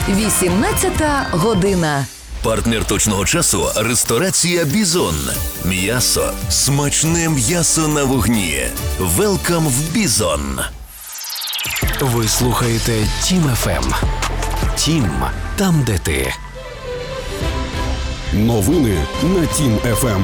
18 година. Партнер точного часу – ресторація «Бізон». М'ясо. Смачне м'ясо на вогні. Велкам в «Бізон». Ви слухаєте Тім ФМ. Тім – там, де ти. Новини на Тім ФМ.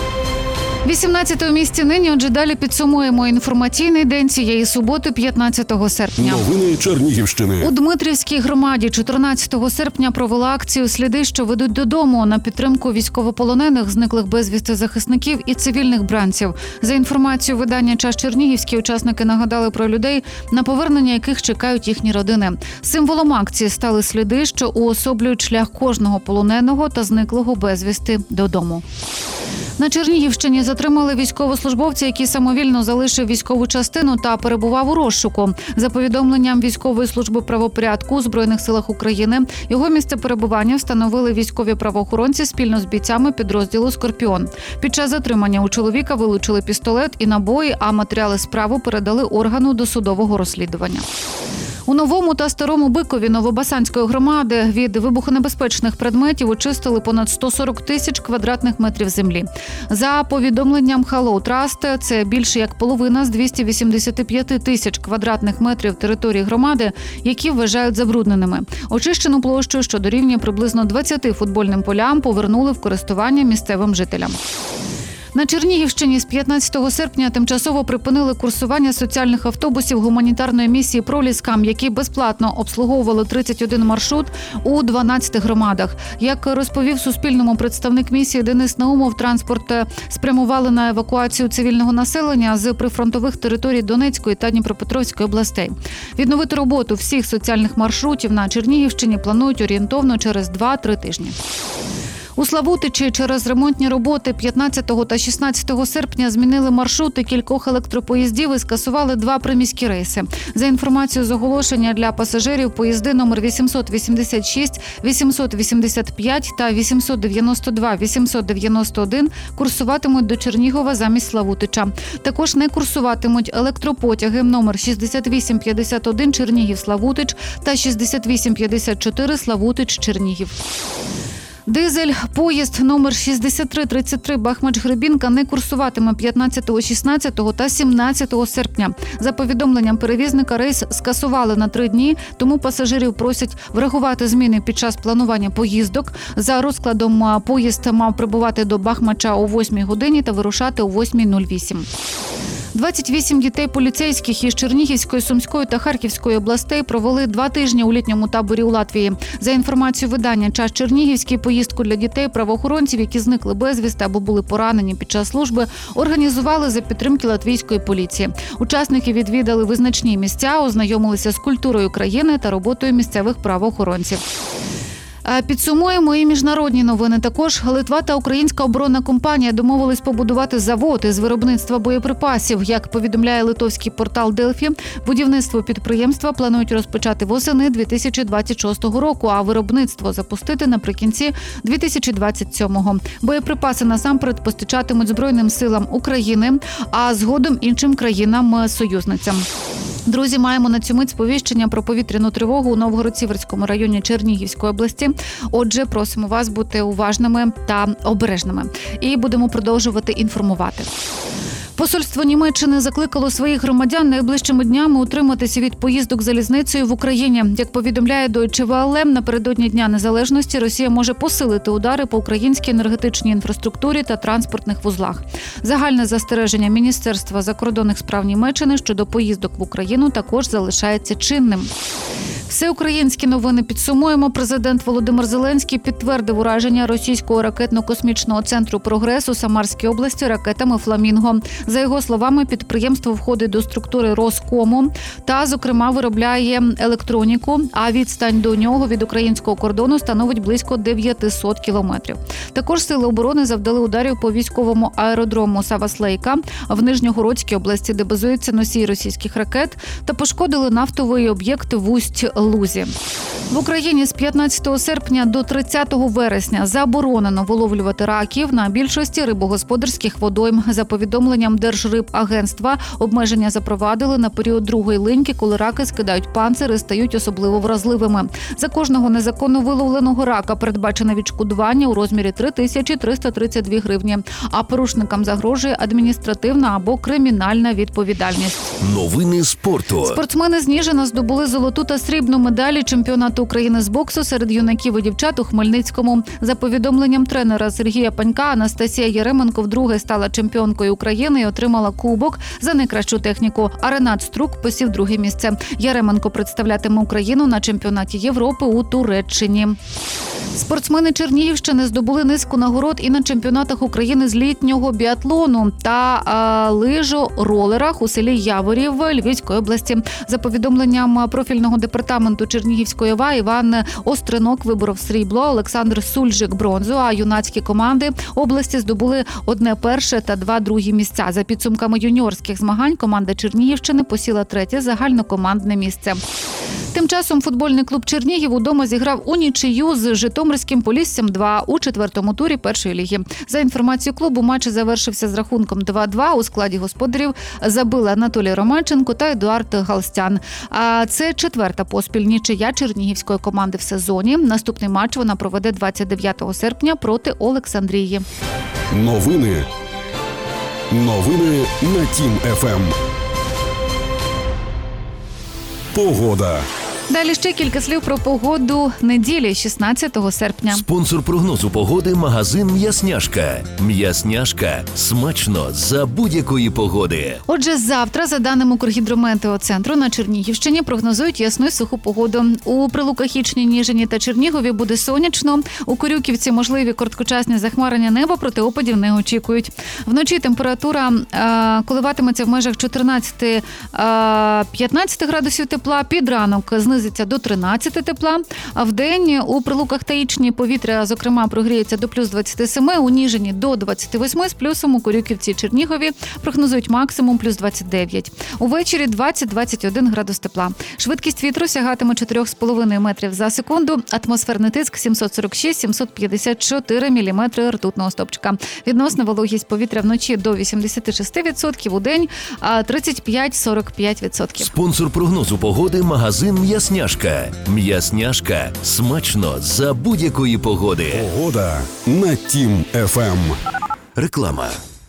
18 місці нині, отже, далі підсумуємо інформаційний день цієї суботи, 15 серпня. Новини Чернігівщини. У Дмитрівській громаді 14 серпня провела акцію «Сліди, що ведуть додому» на підтримку військовополонених, зниклих безвісти захисників і цивільних бранців. За інформацією видання «Час Чернігівський», учасники нагадали про людей, на повернення яких чекають їхні родини. Символом акції стали сліди, що уособлюють шлях кожного полоненого та зниклого безвісти додому. На Чернігівщині затримали військовослужбовця, який самовільно залишив військову частину та перебував у розшуку. За повідомленням Військової служби правопорядку у Збройних силах України, його місце перебування встановили військові правоохоронці спільно з бійцями підрозділу «Скорпіон». Під час затримання у чоловіка вилучили пістолет і набої, а матеріали справи передали органу досудового розслідування. У Новому та Старому Бикові Новобасанської громади від вибухонебезпечних предметів очистили понад 140 тисяч квадратних метрів землі. За повідомленням Hello Trust, це більше як половина з 285 тисяч квадратних метрів території громади, які вважають забрудненими. Очищену площу, що дорівнює приблизно 20 футбольним полям, повернули в користування місцевим жителям. На Чернігівщині з 15 серпня тимчасово припинили курсування соціальних автобусів гуманітарної місії «Проліска», які безплатно обслуговували 31 маршрут у 12 громадах. Як розповів Суспільному представник місії Денис Наумов, транспорт спрямували на евакуацію цивільного населення з прифронтових територій Донецької та Дніпропетровської областей. Відновити роботу всіх соціальних маршрутів на Чернігівщині планують орієнтовно через 2-3 тижні. У Славутичі через ремонтні роботи 15 та 16 серпня змінили маршрути кількох електропоїздів і скасували 2 приміські рейси. За інформацією з оголошення для пасажирів, поїзди номер 886, 885 та 892, 891 курсуватимуть до Чернігова замість Славутича. Також не курсуватимуть електропотяги номер 6851 Чернігів-Славутич та 6854 Славутич-Чернігів. Дизель-поїзд номер 6333 Бахмач-Гребінка не курсуватиме 15, 16 та 17 серпня. За повідомленням перевізника, рейс скасували на 3 дні, тому пасажирів просять врахувати зміни під час планування поїздок. За розкладом поїзд мав прибувати до Бахмача о 8 годині та вирушати о 8:08. 28 дітей поліцейських із Чернігівської, Сумської та Харківської областей провели 2 тижні у літньому таборі у Латвії. За інформацією видання «Час Чернігівський», поїздку для дітей правоохоронців, які зникли безвісти або були поранені під час служби, організували за підтримки латвійської поліції. Учасники відвідали визначні місця, ознайомилися з культурою країни та роботою місцевих правоохоронців. Підсумуємо і міжнародні новини. Також Литва та українська оборонна компанія домовились побудувати завод із виробництва боєприпасів. Як повідомляє литовський портал Delfi, будівництво підприємства планують розпочати восени 2026 року, а виробництво запустити наприкінці 2027-го. Боєприпаси насамперед постачатимуть Збройним силам України, а згодом іншим країнам-союзницям. Друзі, маємо на цю мить сповіщення про повітряну тривогу у Новгород-Сіверському районі Чернігівської області. Отже, просимо вас бути уважними та обережними. І будемо продовжувати інформувати. Посольство Німеччини закликало своїх громадян найближчими днями утриматися від поїздок залізницею в Україні. Як повідомляє Deutsche Welle, напередодні Дня Незалежності Росія може посилити удари по українській енергетичній інфраструктурі та транспортних вузлах. Загальне застереження Міністерства закордонних справ Німеччини щодо поїздок в Україну також залишається чинним. Всеукраїнські новини підсумуємо. Президент Володимир Зеленський підтвердив ураження російського ракетно-космічного центру «Прогрес» у Самарській області ракетами «Фламінго». За його словами, підприємство входить до структури Роскому та, зокрема, виробляє електроніку, а відстань до нього від українського кордону становить близько 900 кілометрів. Також сили оборони завдали ударів по військовому аеродрому Саваслейка в Нижньогородській області, де базується носій російських ракет, та пошкодили нафтовий об'єкт в Усть-Лузі. В Україні з 15 серпня до 30 вересня заборонено виловлювати раків на більшості рибогосподарських водойм. За повідомленням Держрибагентства, обмеження запровадили на період другої линьки, коли раки скидають панцир і стають особливо вразливими. За кожного незаконно виловленого рака передбачено відшкодування у розмірі 3332 гривні, а порушникам загрожує адміністративна або кримінальна відповідальність. Новини спорту. Спортсмени з Ніжина здобули золоту та срібну медалі чемпіонату України з боксу серед юнаків і дівчат у Хмельницькому. За повідомленням тренера Сергія Панька, Анастасія Яременко вдруге стала чемпіонкою України і отримала кубок за найкращу техніку, а Ренат Струк посів друге місце. Яременко представлятиме Україну на чемпіонаті Європи у Туреччині. Спортсмени Чернігівщини здобули низку нагород і на чемпіонатах України з літнього біатлону та лижо-ролерах у селі Яворів Львівської області. За повідомленням профільного департаменту Чернігівської ОВА, Іван Остринок виборов срібло, Олександр Сульжик – бронзу, а юнацькі команди області здобули одне перше та два другі місця. За підсумками юніорських змагань команда Чернігівщини посіла третє загальнокомандне місце. Тим часом футбольний клуб Чернігів удома зіграв у нічию з Житомирським Поліссям-2 у четвертому турі першої ліги. За інформацією клубу, матч завершився з рахунком 2-2. У складі господарів забили Анатолій Романченко та Едуард Галстян. А це четверта поспіль нічия чернігівської команди в сезоні. Наступний матч вона проведе 29 серпня проти Олександрії. Новини на Тім ФМ. Погода. Далі ще кілька слів про погоду неділі, 16 серпня. Спонсор прогнозу погоди – магазин «М'ясняшка». «М'ясняшка» – смачно за будь-якої погоди. Отже, завтра, за даними Укргідрометеоцентру, на Чернігівщині прогнозують ясну і суху погоду. У Прилуках, Ічні, Ніжині та Чернігові буде сонячно. У Корюківці можливі короткочасні захмарення неба, проте опадів не очікують. Вночі температура коливатиметься в межах 14-15 градусів тепла, під ранок знизиться до 13 тепла. А вдень у Прилуках та Ічні повітря, зокрема, прогріється до плюс 27, у Ніжині до 28, з плюсом у Корюківці і Чернігові прогнозують максимум плюс 29. Увечері 20-21 градус тепла. Швидкість вітру сягатиме 4,5 метрів за секунду, атмосферний тиск 746-754 міліметри ртутного стовпчика. Відносна вологість повітря вночі до 86%, у день 35-45%. Спонсор прогнозу погоди – магазин «М'ясняшка». «М'ясняшка» – смачно за будь-якої погоди. Погода на Тім ФМ. Реклама.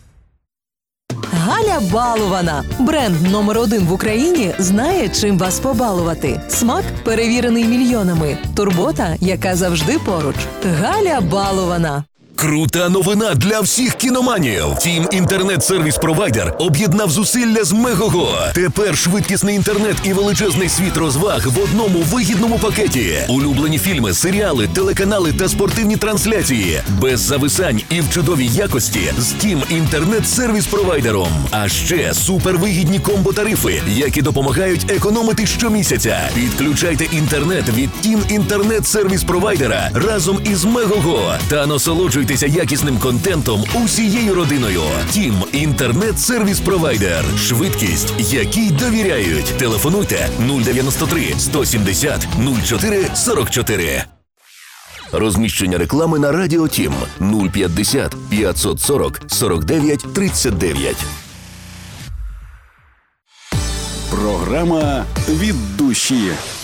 Галя Балована. Бренд номер 1 в Україні знає, чим вас побалувати. Смак перевірений мільйонами. Турбота, яка завжди поруч. Галя Балована. Крута новина для всіх кіноманів. Тім інтернет-сервіс-провайдер об'єднав зусилля з Мегого. Тепер швидкісний інтернет і величезний світ розваг в одному вигідному пакеті. Улюблені фільми, серіали, телеканали та спортивні трансляції. Без зависань і в чудовій якості з Тім інтернет-сервіс-провайдером. А ще супервигідні комбо-тарифи, які допомагають економити щомісяця. Підключайте інтернет від Тім інтернет-сервіс-провайдера разом із Мегого та насолоджуйтесь якісним контентом усією родиною. Тім інтернет-сервіс-провайдер. Швидкість, якій довіряють. Телефонуйте 093 170 04 44. Розміщення реклами на Радіо Тім 050 540 49 39. Програма «Від душі».